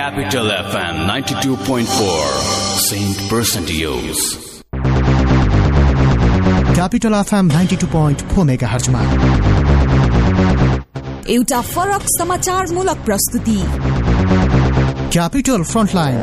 Capital FM 92.4 Saint Percentios. Capital FM 92.4 MHz मा एउटा फरक समाचारमूलक प्रस्तुति क्यापिटल फ्रन्टलाइन।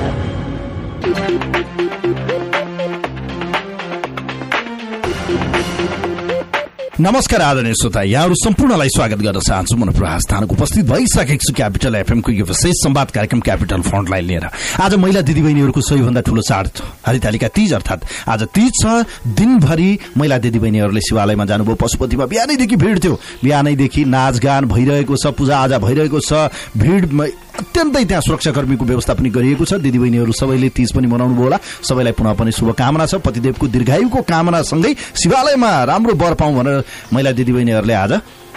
नमस्कार आदरणीय श्रोता, यहाँहरू सम्पूर्णलाई स्वागत गर्न चाहन्छु। म प्रभास थानको उपस्थित भइसकेको छु क्यापिटल एफएमको यो विशेष संवाद कार्यक्रम क्यापिटल फ्रन्टलाइन लिएर। आज महिला दिदीबहिनीहरूको सबैभन्दा ठूलो चाड हरितालिका तीज, अर्थात् आज तीज छ। दिनभरि महिला दिदीबहिनीहरूले शिवालयमा जानुभयो। पशुपतिमा बिहानैदेखि भिड थियो, बिहानैदेखि नाचगान भइरहेको छ, पूजाआजा भइरहेको छ। भिड अत्यन्तै त्यहाँ सुरक्षाकर्मीको व्यवस्था पनि गरिएको छ। दिदीबहिनीहरू सबैले तीज पनि मनाउनुभयो होला। सबैलाई पुनः पनि शुभकामना छ। पतिदेवको दीर्घायुको कामनासँगै शिवालयमा राम्रो वर पाउँ भनेर महिला दिदीबहिनीहरूले आज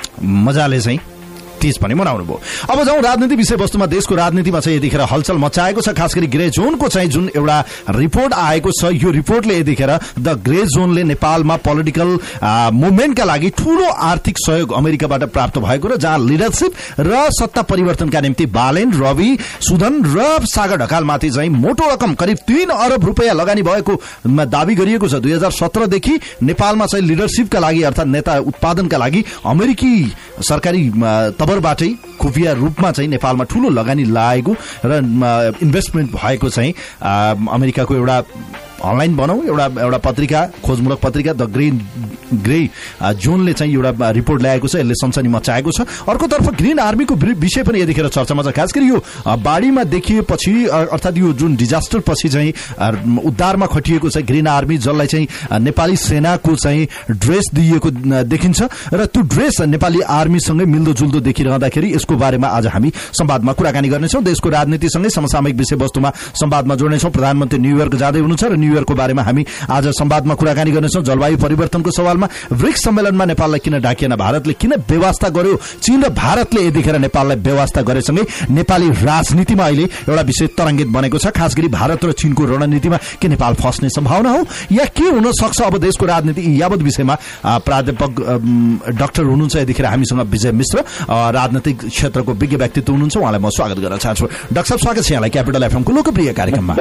मजाले चाहिँ तीज पनि मनाउनु भयो। अब जाउँ राजनीति विषयवस्तुमा। देशको राजनीतिमा चाहिँ यतिखेर हलचल मचाएको छ। खास गरी ग्रे जोनको चाहिँ जुन एउटा रिपोर्ट आएको छ, यो रिपोर्टले यतिखेर द ग्रे जोनले नेपालमा पोलिटिकल मुभमेन्टका लागि ठूलो आर्थिक सहयोग अमेरिकाबाट प्राप्त भएको र जहाँ लिडरसिप र सत्ता परिवर्तनका निम्ति बालेन, रवि, सुदन र सागर ढकालमाथि चाहिँ मोटो रकम करिब 3 अरब रुपियाँ लगानी भएको दावी गरिएको छ। 2017 देखि नेपालमा चाहिँ लिडरसिपका लागि अर्थात् नेता उत्पादनका लागि अमेरिकी सरकारी तबरबाटै खुफिया रूपमा चाहिँ नेपालमा ठूलो लगानी लागेको र इन्भेस्टमेन्ट भएको चाहिँ अमेरिकाको एउटा अनलाइन भनौँ एउटा पत्रिका, खोजमूलक पत्रिका द ग्रे जोनले चाहिँ एउटा रिपोर्ट ल्याएको छ। यसले सनसनी मचाएको छ। अर्कोतर्फ ग्रीन आर्मीको विषय पनि यतिखेर चर्चामा छ। खास गरी यो बाढीमा देखिएपछि अर्थात् यो जुन डिजास्टर पछि चाहिँ उद्धारमा खटिएको छ ग्रीन आर्मी, जसलाई चाहिँ नेपाली सेनाको चाहिँ ड्रेस दिइएको देखिन्छ र त्यो ड्रेस नेपाली आर्मीसँगै मिल्दोजुल्दो देखिरहँदाखेरि यसको बारेमा आज हामी संवादमा कुराकानी गर्नेछौँ। देशको राजनीतिसँगै समसामयिक विषयवस्तुमा संवादमा जोड्नेछौँ। प्रधानमन्त्री न्युयोर्क जाँदै हुनुहुन्छ र न्युयोर्कको बारेमा हामी आज संवादमा कुराकानी गर्नेछौँ। जलवायु परिवर्तनको सवालमा ब्रिक्स सम्मेलनमा नेपाललाई किन डाकिएन, भारतले किन व्यवस्था गर्यो, चीन र भारतले यतिखेर नेपाललाई व्यवस्था गरेसँगै नेपाली राजनीतिमा अहिले एउटा विषय तरङ्गित बनेको छ। खास गरी भारत र चीनको रणनीतिमा के नेपाल फस्ने सम्भावना हो या के हुन सक्छ? अब देशको राजनीति यावत विषयमा प्राध्यापक डाक्टर हुनुहुन्छ यतिखेर हामीसँग विजय मिश्र, राजनीतिक क्षेत्रको विज्ञ व्यक्तित्व हुनुहुन्छ। उहाँलाई म स्वागत गर्न चाहन्छु। डाक्टर साहब, स्वागत छ यहाँलाई क्यापिटल एफएमको लोकप्रिय कार्यक्रममा।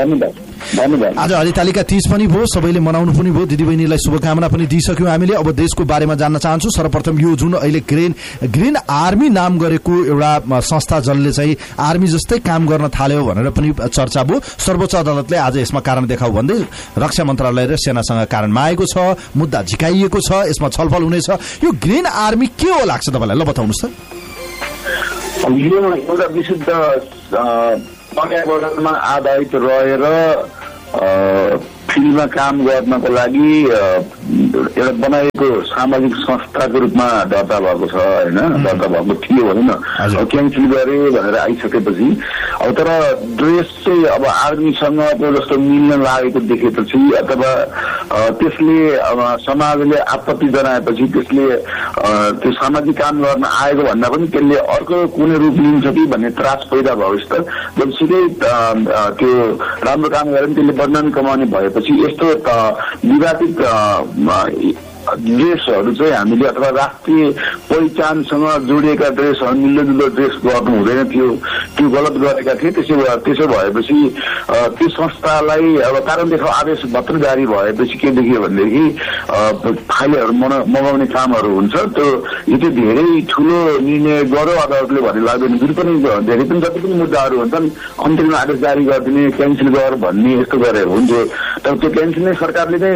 आज हरितालिका तीज पनि भयो, सबैले मनाउनु पनि भयो, दिदीबहिनीलाई शुभकामना पनि दिइसक्यौँ हामीले। अब देशको बारेमा जान्न चाहन्छु। सर्वप्रथम यो जुन अहिले ग्रीन आर्मी नाम गरेको एउटा संस्था जसले चाहिँ आर्मी जस्तै काम गर्न थाल्यो भनेर पनि चर्चा भयो। सर्वोच्च अदालतले आज यसमा कारण देखाऊ भन्दै रक्षा मन्त्रालय र सेनासँग कारण मागेको छ, मुद्दा झिकाइएको छ, यसमा छलफल हुनेछ। यो ग्रीन आर्मी के हो लाग्छ तपाईँलाई? ल बताउनुहोस् त। यो एउटा विशुद्ध पर्यावरणमा आधारित रहेर फिल्डमा काम गर्नको लागि एउटा बनाएको सामाजिक संस्थाको रूपमा दर्ता भएको छ होइन, दर्ता भएको थियो भनौँ न। क्यान्सल गरे भनेर आइसकेपछि अब तर ड्रेस चाहिँ अब आर्मीसँग जस्तो मिल्न लागेको देखेपछि अथवा त्यसले समाजले आपत्ति जनाएपछि त्यसले त्यो सामाजिक काम गर्न आएको भन्दा पनि त्यसले अर्को कुनै रूप लिन्छ कि भन्ने त्रास पैदा भएपछि त जब सिधै त्यो राम्रो काम गरेर त्यसले बदनामी कमाउने भएपछि यस्तो विवादित ड्रेसहरू चाहिँ हामीले अथवा राष्ट्रिय पहिचानसँग जोडिएका ड्रेसहरू मिल्दोजुल्दो ड्रेस गर्नु हुँदैन थियो, त्यो गलत गरेका थिए। त्यसो भएपछि त्यो संस्थालाई अब कारण देखाउ आदेश मात्र जारी भएपछि के देखियो भनेदेखि फाइलहरू मगाउने कामहरू हुन्छ। त्यो यो चाहिँ धेरै ठुलो निर्णय गर्यो अदालतले भन्ने लाग्दैन। जुन पनि धेरै पनि जति पनि मुद्दाहरू हुन्छन् अन्तरिम आदेश जारी गरिदिने, क्यान्सल गर भन्ने यस्तो गरेर हुन्थ्यो। तर त्यो क्यान्सल नै सरकारले नै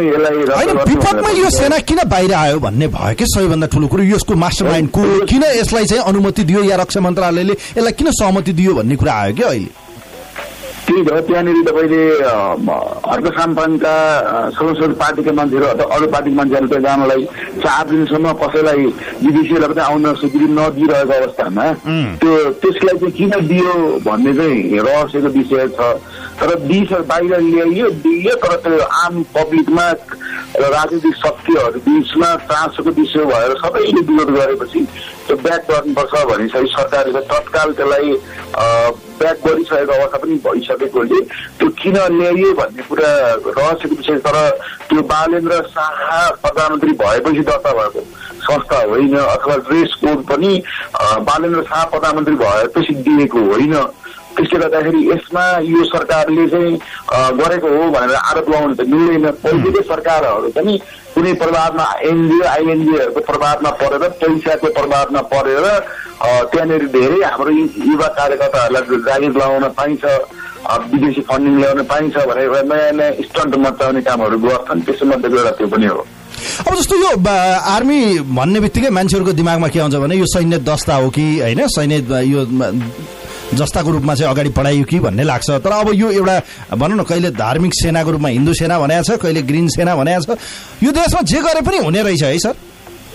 यसलाई किन बाहिर आयो भन्ने भयो कि सबैभन्दा ठुलो कुरो यसको मास्टरमाइन्ड को, किन यसलाई चाहिँ अनुमति दियो या रक्षा मन्त्रालयले यसलाई किन सहमति दियो भन्ने कुरा आयो कि अहिले। त्यही भयो, त्यहाँनिर तपाईँले अर्को साम्पानका सदस्य पार्टीका मान्छेहरू अथवा अरू पार्टीका मान्छेहरू त्यहाँ जानलाई 4 दिनसम्म कसैलाई विदेशीलाई पनि आउन स्वीकृति नदिइरहेको अवस्थामा त्यसलाई चाहिँ किन दियो भन्ने चाहिँ रहस्यको विषय छ। तर बाहिर ल्याइयो तर त्यो आम पब्लिकमा राजनीतिक शक्तिहरू बीचमा चासोको विषय भएर सबैले विरोध गरेपछि त्यो ब्याक गर्नुपर्छ भनिसके सरकारले तत्काल त्यसलाई ब्याक गरिसकेको अवस्था पनि भइसकेकोले त्यो किन ल्याइयो भन्ने कुरा रहस्यको विषय। तर त्यो बालेन्द्र शाह प्रधानमन्त्री भएपछि दर्ता भएको संस्था होइन अथवा ड्रेस कोड पनि बालेन्द्र शाह प्रधानमन्त्री भएपछि दिएको होइन। त्यसले गर्दाखेरि यसमा यो सरकारले चाहिँ गरेको हो भनेर आरोप लगाउनु त मिल्दैन। पहिलेकै सरकारहरू पनि कुनै प्रभावमा एनजिओ आइएनजिओहरूको प्रभावमा परेर पैसाको प्रभावमा परेर त्यहाँनिर धेरै हाम्रो युवा कार्यकर्ताहरूलाई जागिर लगाउन पाइन्छ, विदेशी फन्डिङ ल्याउन पाइन्छ भनेर एउटा नयाँ नयाँ स्टन्ट मचाउने कामहरू गर्छन्। त्यसमध्येको एउटा त्यो पनि हो। अब जस्तो यो आर्मी भन्ने बित्तिकै मान्छेहरूको दिमागमा के आउँछ भने यो सैन्य दस्ता हो कि होइन, सैन्य यो जस्ताको रूपमा चाहिँ अगाडि बढाइयो कि भन्ने लाग्छ। तर अब यो एउटा भनौँ न कहिले धार्मिक सेनाको रूपमा हिन्दू सेना भनेको छ, कहिले ग्रिन सेना भनेको छ। यो देशमा जे गरे पनि हुने रहेछ है सर?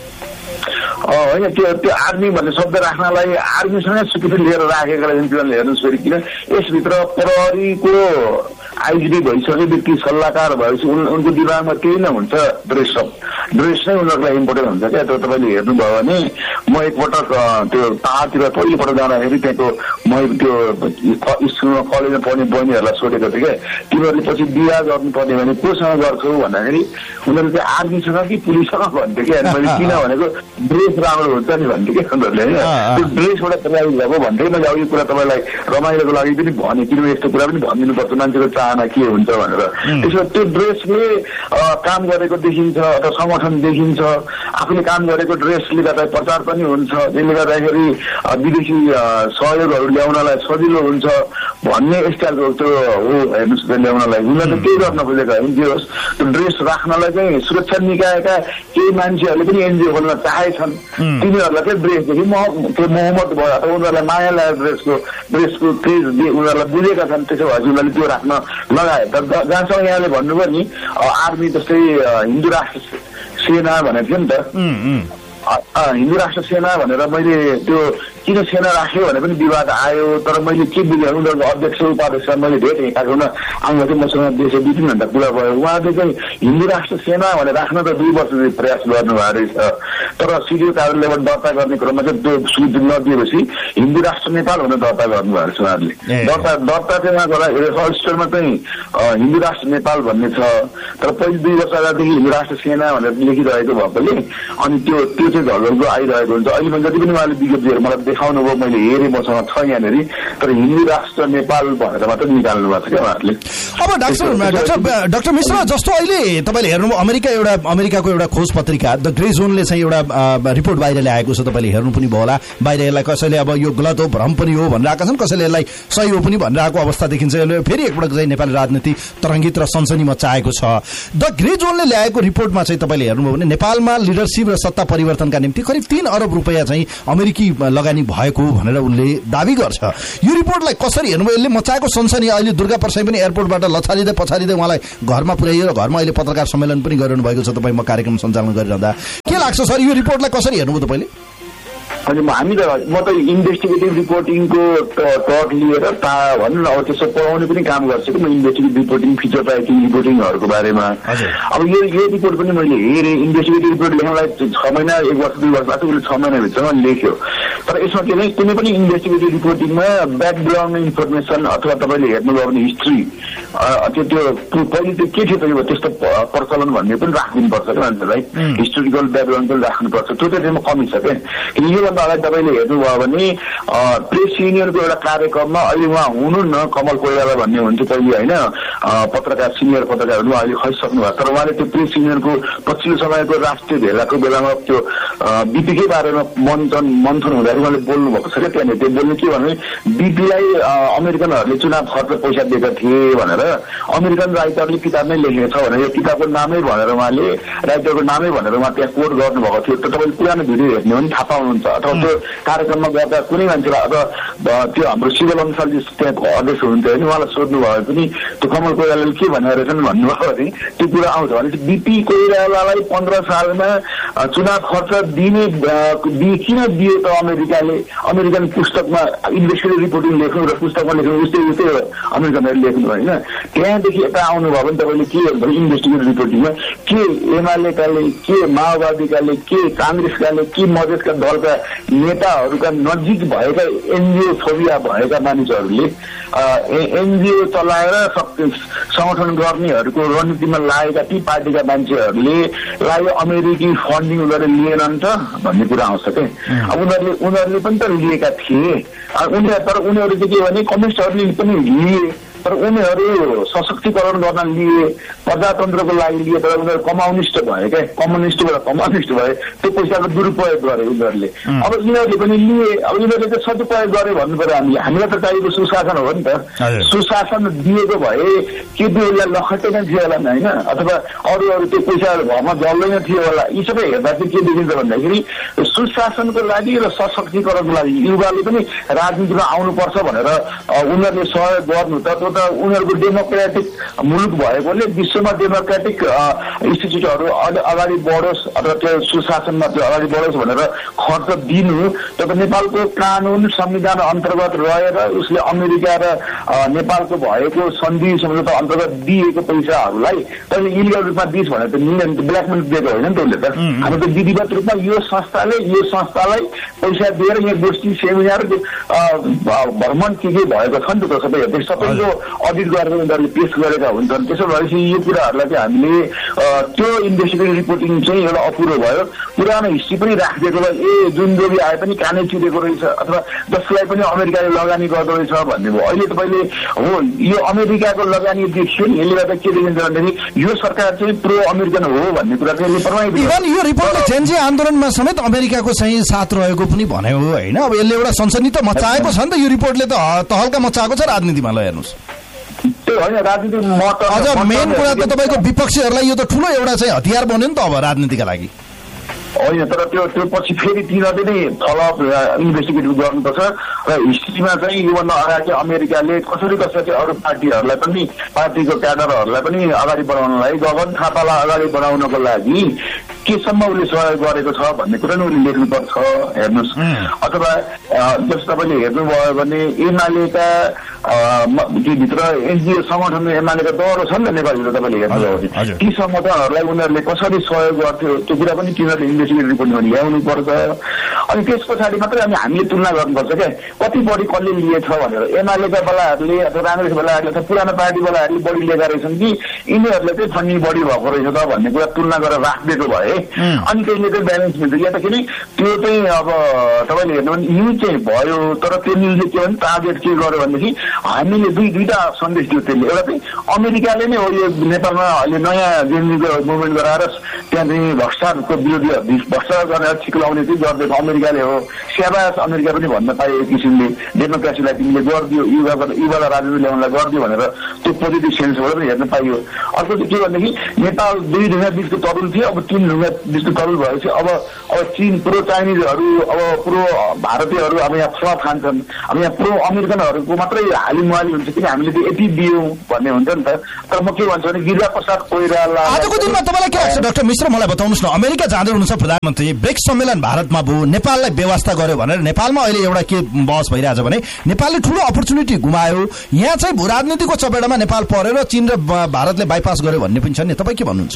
होइन, त्यो आर्मी भन्ने शब्द राख्नलाई आर्मीसँगै स्वीकृति लिएर राखेका रहेछन्। हेर्नुहोस् फेरि किन यसभित्र प्रहरीको आइजिडी भइसके व्यक्ति सल्लाहकार भएपछि उनको दिमागमा केही नै हुन्छ, ड्रेस नै उनीहरूलाई इम्पोर्टेन्ट हुन्छ क्या। त्यो तपाईँले हेर्नुभयो भने म एकपटक त्यो पाहाडतिर पहिलोपटक जाँदाखेरि त्यहाँको म त्यो स्कुलमा कलेजमा पढ्ने बहिनीहरूलाई सोधेको थिएँ क्या, तिमीहरूले पछि बिहा गर्नुपर्ने भने कोसँग गर्छौ भन्दाखेरि उनीहरूले चाहिँ आर्मीसँग कि पुलिससँग भन्थ्यो क्या। मैले किन भनेको ड्रेस राम्रो हुन्छ नि भन्थ्यो क्या उनीहरूले होइन, त्यो ड्रेसबाट प्रभावित भएको भन्थेँ। मैले अब यो कुरा तपाईँलाई रमाइलोको लागि पनि भने, किनभने यस्तो कुरा पनि भनिदिनुपर्छ, मान्छेको चाहना के हुन्छ भनेर। त्यसो त्यो ड्रेसले काम गरेको देखिन्छ अथवा संगठन देखिन्छ, आफूले काम गरेको ड्रेसले गर्दा प्रचार पनि हुन्छ, त्यसले गर्दाखेरि विदेशी सहयोगहरू ल्याउनलाई सजिलो हुन्छ भन्ने स्टाइलको त्यो हो। हेर्नुहोस् ल्याउनलाई उनीहरूले केही गर्न खोजेका एनजिओ त्यो ड्रेस राख्नलाई चाहिँ सुरक्षा निकायका केही मान्छेहरूले पनि एनजिओ खोल्न चाहेछन्। तिनीहरूलाई चाहिँ ड्रेसदेखि त्यो मोहम्मद भयो अथवा उनीहरूलाई माया लागेको ड्रेसको क्रेज उनीहरूलाई बुझेका छन्, त्यसो भएपछि उनीहरूले त्यो राख्न लगाए। जहाँसम्म यहाँले भन्नुभयो नि आर्मी जस्तै हिन्दू राष्ट्र सेना भनेको थियो नि त, हिन्दू राष्ट्र सेना भनेर मैले त्यो किन सेना राख्यो भने पनि विवाद आयो। तर मैले के बुझेँ उनीहरूको अध्यक्ष उपाध्यक्ष मैले भेटेँ, काठमाडौँ आउँदा चाहिँ मसँग 2-3 घन्टा कुरा भयो। उहाँले चाहिँ हिन्दू राष्ट्र सेना भनेर राख्न त 2 वर्ष प्रयास गर्नुभएको रहेछ, तर सिडिओ कार्यालयबाट दर्ता गर्ने क्रममा चाहिँ त्यो स्वीकृति नदिएपछि हिन्दू राष्ट्र नेपाल भनेर दर्ता गर्नुभएको छ उहाँहरूले। दर्ता चाहिँ उहाँको रजिस्टरमा चाहिँ हिन्दू राष्ट्र नेपाल भन्ने छ, तर पहिले 2 वर्ष अगाडिदेखि हिन्दू राष्ट्र सेना भनेर लेखिरहेको भएकोले अनि त्यो चाहिँ झगडको आइरहेको हुन्छ। अहिले पनि जति पनि उहाँले विज्ञप्तिहरू मलाई देखाउनु भयो, मैले हेरेँ, मसँग छ यहाँनिर, तर हिन्दू राष्ट्र नेपाल भनेर मात्र निकाल्नु भएको छ क्या उहाँहरूले। अब डाक्टर मिश्र जस्तो अहिले तपाईँले हेर्नुभयो अमेरिकाको एउटा खोज पत्रिका द ग्रे जोनले चाहिँ एउटा रिपोर्ट बाहिर ल्याएको छ, तपाईँले हेर्नु पनि भयो होला। बाहिर यसलाई कसैले अब यो गलत हो भ्रम पनि हो भनेर आएका छन्, कसैले यसलाई सही हो पनि भनेर आएको अवस्था देखिन्छ। यसले फेरि एकपटक चाहिँ नेपाली राजनीति तरङ्गित र सनसनी मचाएको छ। द ग्रे जोनले ल्याएको रिपोर्टमा चाहिँ तपाईँले हेर्नुभयो भने नेपालमा लिडरसिप र सत्ता परिवर्तनका निम्ति करिब 3 अरब रुपियाँ चाहिँ अमेरिकी लगानी भएको भनेर उनले दावी गर्छ। यो रिपोर्टलाई कसरी हेर्नुभयो? यसले मचाएको सनसनी अहिले दुर्गा प्रसाई पनि एयरपोर्टबाट लछारिँदै पछारिँदै उहाँलाई घरमा पुर्याइयो र घरमा अहिले पत्रकार सम्मेलन पनि गरिरहनु भएको छ तपाईँ म कार्यक्रम सञ्चालन गरिरहँदा। के लाग्छ सर यो रिपोर्टलाई कसरी हेर्नुभयो तपाईँले? अनि म त इन्भेस्टिगेटिभ रिपोर्टिङको टक लिएर भनौँ न अब त्यसो पढाउने पनि काम गर्छु कि म इन्भेस्टिगेटिभ रिपोर्टिङ फिचर राइटिङ रिपोर्टिङहरूको बारेमा। अब यो रिपोर्ट पनि मैले हेरेँ। इन्भेस्टिगेटिभ रिपोर्ट लेख्नलाई 6 महिना 1 वर्ष 2 वर्ष लाग्छ, उसले 6 महिनाभित्रमा लेख्यो। तर यसमा के भने कुनै पनि इन्भेस्टिगेटिभ रिपोर्टिङमा ब्याकग्राउन्ड इन्फर्मेसन अथवा तपाईँले हेर्नुभयो भने हिस्ट्री त्यो पहिले त्यो के थियो त्यस्तो प्रचलन भन्ने पनि राखिदिनुपर्छ क्या मान्छेलाई, हिस्टोरिकल ब्याकग्राउन्ड पनि राख्नुपर्छ। त्यो चाहिँ त्यसमा कमी छ क्या। किन योभन्दा अगाडि तपाईँले हेर्नुभयो भने प्रेस युनियनको एउटा कार्यक्रममा अहिले उहाँ हुनुहुन्न, कमल कोइराला भन्ने हुन्थ्यो पहिले होइन, पत्रकार सिनियर पत्रकारहरू अहिले खसिसक्नु भएको, तर उहाँले त्यो प्रेस युनियनको पछिल्लो समयको राष्ट्रिय भेलाको बेलामा त्यो बिपीकै बारेमा मन्थन हुँदाखेरि उहाँले बोल्नु भएको छ क्या त्यहाँनिर। त्यो बोल्नु के भने बिपीलाई अमेरिकनहरूले चुनाव खर्च पैसा दिएका थिए भनेर अमेरिकन राइटरले किताबमै लेखेको छ भनेर यो किताबको नामै भनेर उहाँले राइटरको नामै भनेर उहाँ त्यहाँ कोट गर्नुभएको थियो। त्यो तपाईँले पुरानो भिडियो हेर्ने हो भने थाहा पाउनुहुन्छ, अथवा त्यो कार्यक्रममा गर्दा कुनै मान्छेलाई अथवा त्यो हाम्रो सिभिल अनुसारले त्यहाँको अध्यक्ष हुनुहुन्थ्यो होइन, उहाँलाई सोध्नु भयो पनि त्यो कमल कोइरालाले के भनेर रहेछन् भन्नुभयो भने त्यो कुरा आउँछ भने बिपी कोइरालालाई 15 सालमा चुनाव खर्च दिने किन दियो त अमेरिकाले? अमेरिकन पुस्तकमा इन्भेस्टिगेटिभ रिपोर्टिङ लेख्नु र पुस्तकमा लेख्नु उस्तै अमेरिकनहरूले लेख्नु होइन। त्यहाँदेखि यता आउनुभयो भने तपाईँले के भने इन्भेस्टिगेटिभ रिपोर्टिङमा के एमालेकाले, के माओवादीकाले, के काङ्ग्रेसकाले, के मधेसका दलका नेताहरूका नजिक भएका एनजिओ फोबिया भएका मानिसहरूले एनजिओ चलाएर संगठन गर्नेहरूको रणनीतिमा लागेका ती पार्टीका मान्छेहरूले अमेरिकी फन्डिङ उनीहरूले लिएनन् त भन्ने कुरा आउँछ के। अब उनीहरूले पनि त लिएका थिए, तर उनीहरू चाहिँ के भने कम्युनिस्टहरूले पनि लिए, तर उनीहरू सशक्तिकरण गर्न लिए, प्रजातन्त्रको लागि लिए, तर उनीहरू कम्युनिस्ट भए क्या, कम्युनिस्टबाट कम्युनिस्ट भए, त्यो पैसाको दुरुपयोग गरे उनीहरूले। अब यिनीहरूले पनि लिए, अब यिनीहरूले चाहिँ सदुपयोग गरे भन्नु पर्यो हामीले। हामीलाई त चाहिएको सुशासन हो नि त। सुशासन दिएको भए के बेला लखटे नै थियो होला होइन, अथवा अरू त्यो पैसा घरमा जल्दैन थियो होला। यी सबै हेर्दा चाहिँ के देखिन्छ भन्दाखेरि सुशासनको लागि र सशक्तिकरणको लागि युवाले पनि राजनीतिमा आउनुपर्छ भनेर उनीहरूले सहयोग गर्नु त उनीहरूको डेमोक्रेटिक मुलुक भएकोले विश्वमा डेमोक्रेटिक इन्स्टिच्युटहरू अगाडि बढोस् अथवा त्यो सुशासनमा त्यो अगाडि बढोस् भनेर खर्च दिनु। तर नेपालको कानुन संविधान अन्तर्गत रहेर उसले अमेरिका र नेपालको भएको सन्धि सम्झौता अन्तर्गत दिएको पैसाहरूलाई तैँले इलिगल रूपमा दिइस् भनेर त मिलेन, ब्ल्याकमेल दिएको होइन नि त उसले त। हामी त विधिवत रूपमा यो संस्थालाई पैसा दिएर यहाँ गोष्ठी सेमिनार भ्रमण के भएको छ नि त सबैको अडिट गरेर उनीहरूले पेश गरेका हुन्छन्। त्यसो भएपछि यो कुराहरूलाई चाहिँ हामीले त्यो इन्भेस्टिगेटिभ रिपोर्टिङ चाहिँ एउटा अपुरो भयो। पुरानो हिस्ट्री पनि राखिदिएको भए जुन जोडी आए पनि कानै चिरेको रहेछ अथवा जसलाई पनि अमेरिकाले लगानी गर्दो रहेछ भन्ने भयो। अहिले तपाईँले हो यो अमेरिकाको लगानी देखियो नि, यसले गर्दा के देखिन्छ भन्दाखेरि यो सरकार चाहिँ प्रो अमेरिकन हो भन्ने कुरा चाहिँ प्रमाणित। इभन यो रिपोर्टले जेन्जी आन्दोलनमा समेत अमेरिकाको चाहिँ साथ रहेको पनि भन्यो होइन। अब यसले एउटा सनसनी त मचाएको छ नि त, यो रिपोर्टले त तहल्का मचाएको छ राजनीतिमा। ल हेर्नुहोस्, त्यो होइन राजनीति अझ मेन कुरा त तपाईँको विपक्षीहरूलाई यो त ठुलो एउटा चाहिँ हतियार बन्यो नि त अब राजनीतिका लागि होइन। तर त्यो पछि फेरि तिनीहरूले नै थलप इन्भेस्टिगेटिभ गर्नुपर्छ र हिस्ट्रीमा चाहिँ योभन्दा अगाडि अमेरिकाले कसरी अरू पार्टीहरूलाई पनि पार्टीको क्याडरहरूलाई पनि अगाडि बढाउनलाई गगन थापालाई अगाडि बढाउनको लागि केसम्म उसले सहयोग गरेको छ भन्ने कुरा नै उसले लेख्नुपर्छ। हेर्नुहोस्, अथवा जस्तो तपाईँले हेर्नुभयो भने एमालेका भित्र एनजिओ संगठन एमालेका दह्रो छ नि त नेपालभित्र। तपाईँले हेर्नुभयो भने ती संगठनहरूलाई उनीहरूले कसरी सहयोग गर्थ्यो त्यो कुरा पनि तिनीहरूले इन्भेस्टिगेटिभ रिपोर्टमा ल्याउनु पर्छ। अनि त्यस पछाडि मात्रै हामीले तुलना गर्नुपर्छ क्या कति बढी कसले लिएछ भनेर। एमालेका बेलाहरूले अथवा काङ्ग्रेस बेलाहरूले अथवा पुरानो पार्टी बेलाहरूले बढी लिएका रहेछन् कि यिनीहरूले चाहिँ फन्डिङ बढी भएको रहेछ त भन्ने कुरा तुलना गरेर राखिदिएको भए अनि त्यसले चाहिँ ब्यालेन्स मिल्छ। या त किन त्यो चाहिँ अब तपाईँले हेर्नु भने न्युज चाहिँ भयो, तर त्यो न्युजले के भने टार्गेट के गर्यो भनेदेखि हामीले दुईटा सन्देश दियो त्यसले। एउटा चाहिँ अमेरिकाले नै हो यो नेपालमा अहिले नयाँ जेनजीको मुभमेन्ट गराएर त्यहाँ चाहिँ भ्रष्टाचारको विरोधी भ्रष्टाचार गरेर ठिक लाउने चाहिँ गरिदिएको अमेरिकाले हो। स्याबास अमेरिका पनि भन्न पायो एक किसिमले डेमोक्रेसीलाई तिमीले गरिदियो, युवालाई राजनीति ल्याउनलाई गरिदियो भनेर त्यो पोजिटिभ सेन्सबाट पनि हेर्न पाइयो। अर्को चाहिँ के भनेदेखि नेपाल 2 ढुङ्गा बिचको तरुल थियो, अब 3 ढुङ्गा बिचको तरुल भएपछि अब चीन प्रो चाइनिजहरू अब प्रो भारतीयहरू अब यहाँ स्वाद खान्छन्। अब यहाँ प्रो अमेरिकनहरूको मात्रै हालिमुहाली हुन्छ किन हामीले त्यो यति दियौँ भन्ने हुन्छ नि त। तर म के भन्छु भने गिरिजा प्रसाद कोइराला आजको दिनमा तपाईँलाई के लाग्छ डाक्टर मिश्र, मलाई बताउनुहोस् न। अमेरिका जाँदै हुनुहुन्छ प्रधानमन्त्री, ब्रिक्स सम्मेलन भारतमा भयो, नेपाललाई व्यवस्था गर्यो भनेर नेपालमा अहिले एउटा के बहस भइरहेछ भने नेपालले ठुलो अपर्च्युनिटी गुमायो, यहाँ चाहिँ भू राजनीतिको चपेटामा नेपाल परेर चीन र भारतले बाइपास गर्यो भन्ने पनि छ नि। तपाईँ के भन्नुहुन्छ?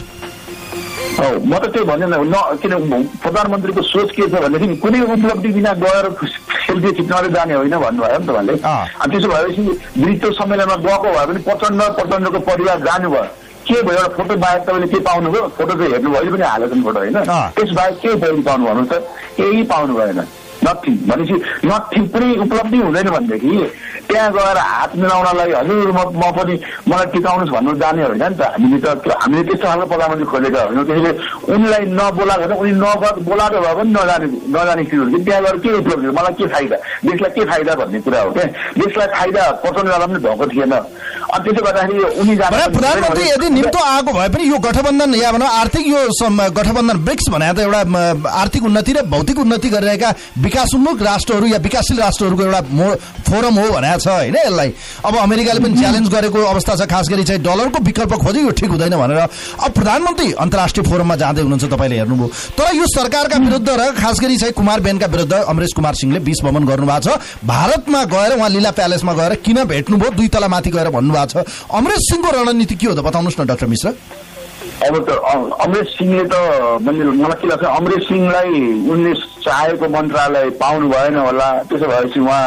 म त त्यो भन्दैन किन प्रधानमन्त्रीको सोच के छ भनेदेखि कुनै उपलब्धि बिना गएर सेल्फी खिच्न जाने होइन भन्नुभयो नि तपाईँले। अनि त्यसो भएपछि ब्रिक्स सम्मेलनमा गएको भए पनि प्रचण्डको परिवार जानुभयो, के भयो एउटा फोटो बाहेक तपाईँले के पाउनुभयो? फोटो चाहिँ हेर्नुभयो, अहिले पनि हालेको फोटो होइन, त्यस बाहेक के बढी पाउनु भन्नु त? केही पाउनु भएन, नथिङ। भनेपछि नथिङ पनि उपलब्धि हुँदैन भनेदेखि त्यहाँ गएर हात मिलाउनलाई हजुर म पनि मलाई टिकाउनुहोस् भन्नु जाने होइन नि त। हामीले त्यस्तो खालको प्रधानमन्त्री खोजेका होइनौँ। त्यसैले उनलाई नबोलाएको छ, उनी बोलाएको भए पनि नजाने चिज हुन्छ। त्यहाँ गएर के उपलब्धि हो, मलाई के फाइदा, देशलाई के फाइदा भन्ने कुरा हो क्या। देशलाई फाइदा प्रचण्डवाला पनि भएको थिएन। अनि त्यसो गर्दाखेरि उनी प्रधानमन्त्री यदि निम्तो आएको भए पनि यो गठबन्धन या भनौँ आर्थिक यो गठबन्धन ब्रिक्स भने त एउटा आर्थिक उन्नति र भौतिक उन्नति गरिरहेका विकासोन्मुख राष्ट्रहरू या विकासशील राष्ट्रहरूको एउटा फोरम हो भनेको छ होइन। यसलाई अब अमेरिकाले पनि च्यालेन्ज गरेको अवस्था छ, खास गरी चाहिँ डलरको विकल्प खोज्यो यो ठिक हुँदैन भनेर। अब प्रधानमन्त्री अन्तर्राष्ट्रिय फोरममा जाँदै हुनुहुन्छ, तपाईँले हेर्नुभयो। तर यो सरकारका विरुद्ध र खास गरी चाहिँ कुमार बेनका विरुद्ध अमरेश कुमार सिंहले 20 भ्रमण गर्नुभएको छ। भारतमा गएर उहाँ लीला प्यालेसमा गएर किन भेट्नुभयो, 2 तला माथि गएर भन्नुभएको छ। अमरेश सिंहको रणनीति के हो त बताउनुहोस् न डाक्टर मिश्र। अब त अमरेश सिंहले त मलाई के लाग्छ अमरेश सिंहलाई उनले चाहेको मन्त्रालय पाउनु भएन होला। त्यसो भएपछि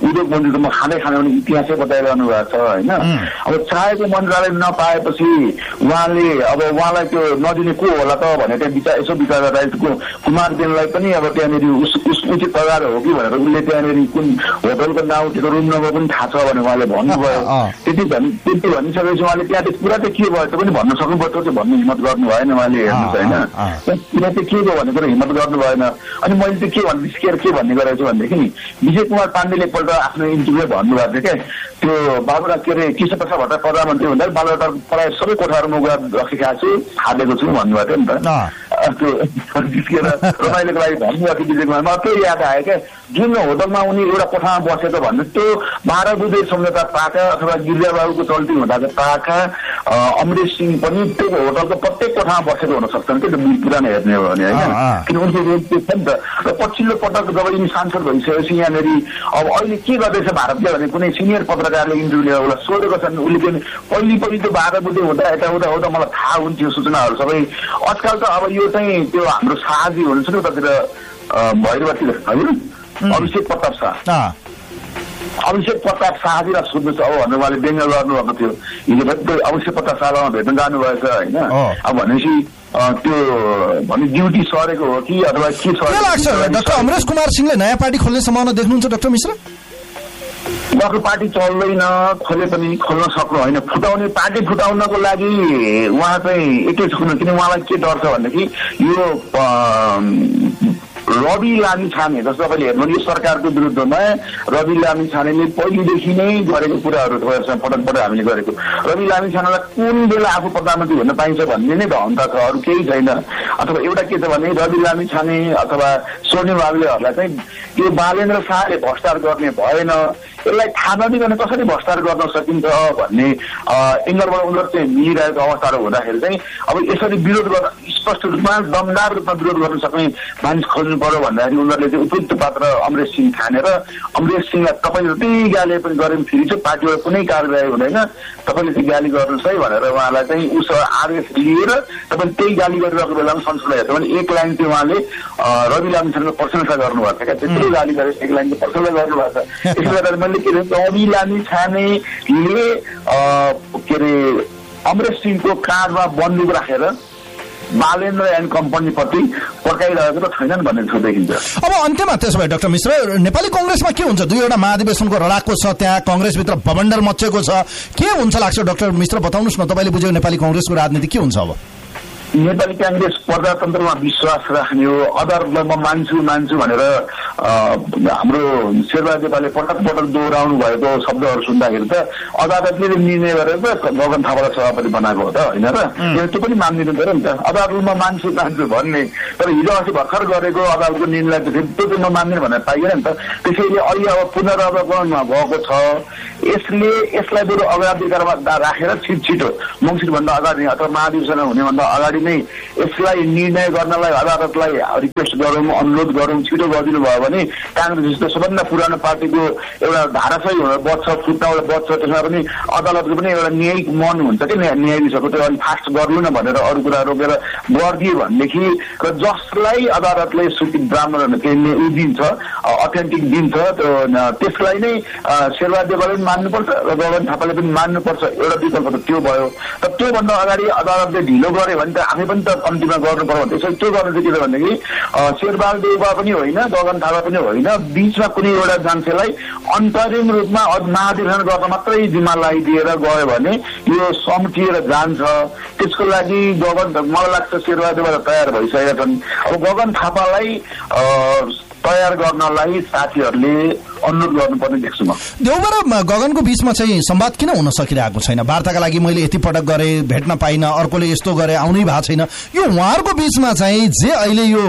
उद्योग मन्त्री त म खाँदै भने इतिहासै बताइरहनु भएको छ होइन। अब चाहेको मन्त्रालय नपाएपछि उहाँले अब उहाँलाई त्यो नदिने को होला त भनेर त्यहाँ यसो विचार गर्दा कुमार बेनलाई पनि अब त्यहाँनिर उचित पगार हो कि भनेर उसले त्यहाँनिर कुन होटलको नाउँ त्यो रुम नम्बर पनि थाहा छ भने उहाँले भन्नुभयो। त्यति भनिसकेपछि उहाँले त्यहाँ चाहिँ कुरा चाहिँ के भयो त पनि भन्न सक्नुपर्छ त्यो भन्ने हिम्मत गर्नु भएन उहाँले हेर्नुहोस् होइन। कुरा चाहिँ के भयो भन्ने कुरा हिम्मत गर्नु भएन। अनि मैले चाहिँ के भन्नु निस्किएर के भन्ने गरेको छु भनेदेखि नि विजय कुमार पाण्डेले एकपल्ट आफ्नो इन्टरभ्यूमा भन्नुभएको थियो क्या त्यो बाबुराज के अरे कृष्ण प्रसाद भट्टाचार्य प्रधानमन्त्री हुँदा बाबुराज प्रायः सबै कोठाहरूमा गएर राखिखाएको छु खाँदेको छु भन्नुभएको थियो नि त। त्यो निस्किएर रमाइलोको लागि भन्नुभएको थियो विजय कुमार मलाई त्यो याद आयो क्या जुन होटलमा उनी एउटा कोठामा बसेको भन्नु त्यो 12 बुधे सम्झौता पाएका अथवा गिरिजाबाबुको चल्ती हुँदाको पाएका अमरेश सिंह पनि त्यो होटलको प्रत्येक कोठामा बसेको हुन सक्छन् कि त्यो पुरानो हेर्ने हो भने होइन किन उनको रोल त्यो छ नि त। र पछिल्लो पटक जब यिनी सांसद भइसकेपछि यहाँनिर अब अहिले के गर्दैछ भारतले भने कुनै सिनियर पत्रकारले इन्टरभ्यू लिएर उसलाई सोधेको छन् उसले पनि पहिलो त्यो 12 बुधे हुँदा यता उता मलाई थाहा हुन्थ्यो सूचनाहरू सबै। आजकल त अब यो चाहिँ त्यो हाम्रो साहजी हुनुहुन्छ नि उतातिर भैरवतिर होइन अभिषेक प्रताप शाहजीलाई सोध्नुहोस् अब भनेर उहाँले व्यङ्ग गर्नुभएको थियो हिजो पनि अभिषेक प्रताप शाहमा भेट्न जानुभएछ होइन। अब भनेपछि त्यो भने ड्युटी सरेको हो कि अथवा के लाग्छ डाक्टर अमरेश कुमार सिंहले नयाँ पार्टी खोल्ने सम्भावना देख्नुहुन्छ डाक्टर मिश्र? उहाँको पार्टी चल्दैन खोले पनि खोल्न सक्नु होइन फुटाउने पार्टी फुटाउनको लागि उहाँ चाहिँ एकै सक्नु किन उहाँलाई के डर छ भनेदेखि यो रवि लामिछाने जस्तो तपाईँले हेर्नु यो सरकारको विरुद्धमा रवि लामिछानेले पहिलेदेखि नै गरेको कुराहरू पटक हामीले गरेको रवि लामिछानेलाई कुन बेला आफू प्रधानमन्त्री हुन पाइन्छ भन्ने नै धन्दा छ अरू केही छैन। अथवा एउटा के छ भने रवि लामिछाने अथवा स्वर्णिम बाबुलेहरूलाई चाहिँ यो बालेन्द्र शाहले भ्रष्टाचार गर्ने भएन यसलाई थाहा नदिकन कसरी भ्रष्टाचार गर्न सकिन्छ भन्ने एङ्गलबाट उनीहरू चाहिँ मिलिरहेको अवस्थाहरू हुँदाखेरि चाहिँ अब यसरी विरोध गर्न स्पष्ट रूपमा दमदार रूपमा विरोध गर्न सक्ने मानिस खोज्नु पर्यो भन्दाखेरि उनीहरूले चाहिँ उपयुक्त पात्र अमरेश सिंह ठानेर अमरेश सिंहलाई तपाईँले जति गाली पनि गरे पनि फेरि चाहिँ पार्टीबाट कुनै कारबाही हुँदैन तपाईँले चाहिँ गाली गर्नुहोस् है भनेर उहाँलाई चाहिँ उस आदेश लिएर तपाईँले त्यही गाली गरिरहेको बेलामा संसदलाई हेर्छ भने एक लाइन चाहिँ उहाँले रवि लामिछानेको प्रशंसा गर्नुभएको छ क्या त्यत्रो गाली गरेर एक लाइन चाहिँ प्रशंसा गर्नुभएको छ। यसले गर्दा मैले के भन्छ रवि लामिछानेले के अरे अमरेश सिंहको काँधमा बन्दुक राखेर बालेन्द्र एन्ड कम्पनीप्रति पर्काइरहेको त छैनन् भन्ने छ देखिन्छ। अब अन्त्यमा त्यसो भए डाक्टर मिश्र नेपाली कङ्ग्रेसमा के हुन्छ? दुईवटा महाधिवेशनको रडाको छ त्यहाँ कङ्ग्रेसभित्र बबन्डर मचेको छ के हुन्छ लाग्छ डाक्टर मिश्र बताउनुहोस् न तपाईँले बुझ्यो नेपाली कङ्ग्रेसको राजनीति के हुन्छ? अब नेपाली काङ्ग्रेस प्रजातन्त्रमा विश्वास राख्ने हो अदालतलाई म मान्छु भनेर हाम्रो शेरबहादुर देउवाले पटक दोहोऱ्याउनु भएको शब्दहरू सुन्दाखेरि त अदालतले निर्णय गरेर त गगन थापालाई सभापति बनाएको हो त होइन र त्यो पनि मानिदिनु पऱ्यो नि त अदालतमा मान्छु भन्ने। तर हिजो अस्ति भर्खर गरेको अदालतको निर्णय त्यो चाहिँ नमान्ने भनेर पाइएन नि त। त्यसैले अहिले अब पुनरावलोकनमा भएको छ यसलाई बरु अग्राधिकारमा राखेर छिटो मङ्सिरभन्दा अगाडि अथवा महाधिवेशन हुनेभन्दा अगाडि नै यसलाई निर्णय गर्नलाई अदालतलाई रिक्वेस्ट गरौँ अनुरोध गरौँ छिटो गरिदिनु भयो भने काङ्ग्रेस जस्तो सबभन्दा पुरानो पार्टीको एउटा धाराशय हुन बच्छ फुट्न बच्छ त्यसमा पनि अदालतको पनि एउटा न्यायिक मन हुन्छ कि न्यायाधीशको त्यो अलिक फास्ट गर्नु न भनेर अरू कुरा रोकेर गरिदिए भनेदेखि र जसलाई अदालतले स्वीकृत ब्राह्मण दिन्छ अथेन्टिक दिन्छ त्यसलाई नै शेरबहादुर देउवाले पनि मान्नुपर्छ र गगन थापाले पनि मान्नुपर्छ एउटा विकल्प त त्यो भयो। तर त्योभन्दा अगाडि अदालतले ढिलो गर्यो भने त आफै पनि त कम्तीमा गर्नु पर्यो त्यसरी त्यो गर्नु चाहिँ के छ भनेदेखि शेरबहादुर देउवा पनि होइन गगन थापा पनि होइन बिचमा कुनै एउटा मान्छेलाई अन्तरिम रूपमा महाधिवेशन गर्न मात्रै जिम्मा लगाइदिएर गयो भने यो सम्टिएर जान्छ। त्यसको लागि मलाई लाग्छ शेरबहादुर देउवा तयार भइसकेका छन्। अब गगन थापालाई तयार गर्नलाई साथीहरूले अनुरोध गर्नुपर्ने देख्छु म। देउवा र गगनको बीचमा चाहिँ संवाद किन हुन सकिरहेको छैन? वार्ताका लागि मैले यति पटक गरे भेट्न पाइनँ अर्कोले यस्तो गरे आउनै भएको छैन। यो उहाँहरूको बीचमा चाहिँ जे अहिले यो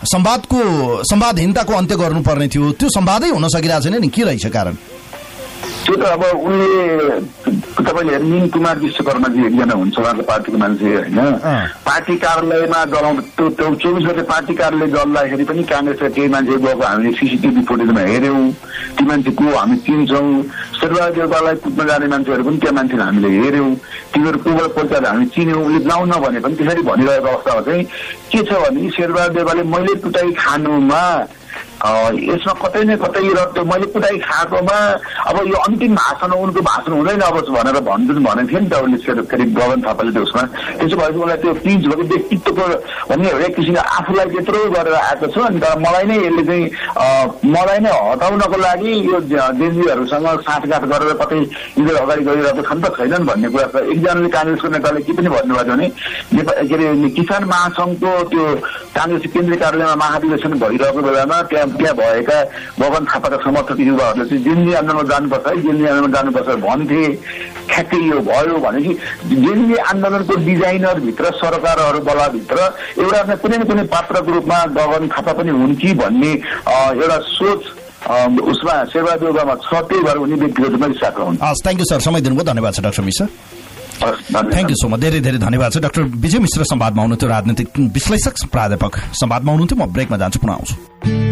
संवादहीनताको अन्त्य गर्नुपर्ने थियो त्यो संवादै हुन सकिरहेको छैन नि के रहेछ कारण? त्यो त अब उनले तपाईँले निम कुमार विश्वकर्माजी एकजना हुन्छ उहाँको पार्टीको मान्छे होइन पार्टी कार्यालयमा जलाउँदा त्यो 24 गते पार्टी कार्यालय जल्दाखेरि पनि काङ्ग्रेसका केही मान्छे गएको हामीले सिसिटिभी फुटेजमा हेऱ्यौँ। ती मान्छे को हामी चिन्छौँ। शेरबहादुर देउवालाई कुद्न जाने मान्छेहरू पनि त्यो मान्छे हामीले हेऱ्यौँ। तिनीहरू कोबाट परिचय हामी चिन्यौँ। उसले जाउँ नभने पनि त्यसरी भनिरहेको अवस्थामा चाहिँ के छ भने शेरबहादुर देउवाले मैले टुटाई खानुमा यसमा कतै न कतै र त्यो मैले कुटाइ खाएकोमा अब यो अन्तिम भाषण उनको भाषण हुँदैन अब भनेर भनेको थियो नि त उसले फेरि गगन थापाले त्यसमा त्यसो भएपछि मलाई त्यो पिन्च भएको व्यक्तित्वको भन्ने एक किसिमले आफूलाई त्यत्रो गरेर आएको छु अनि तर मलाई नै यसले चाहिँ मलाई नै हटाउनको लागि यो जेनजीहरूसँग साँठगाँठ गरेर कतै यिनीहरू अगाडि गइरहेको छन् त छैनन् भन्ने कुरा छ। एकजनाले काङ्ग्रेसको नेताले के पनि भन्नुभयो भने के अरे किसान महासंघको त्यो काङ्ग्रेस केन्द्रीय कार्यालयमा महाधिवेशन भइरहेको बेलामा त्यहाँ भएका गगन थापाका समर्थक युवाहरूले चाहिँ जेनजी आन्दोलनमा जानुपर्छ है, जेनजी आन्दोलनमा जानुपर्छ भन्थे। ठ्याक्कै यो भयो भनेपछि जेनजी आन्दोलनको डिजाइनरभित्र सरकारहरू बलाभित्र एउटा कुनै न कुनै पात्रको रूपमा गगन थापा पनि हुन् कि भन्ने एउटा सोच उसमा शेरबहादुरमा छ। त्यही भएर उनी व्यक्तिगत रूपमा रिसाएको हुन्। थ्याङ्क यू सर, समय दिनुभयो, धन्यवाद छ doctor Mishra. Thank you so much, धेरै धेरै धन्यवाद छ। डाक्टर विजय मिश्र संवादमा हुनुहुन्थ्यो, राजनीतिक विश्लेषक प्राध्यापक संवादमा हुनुहुन्थ्यो। म ब्रेकमा जान्छु, पुनः आउँछु।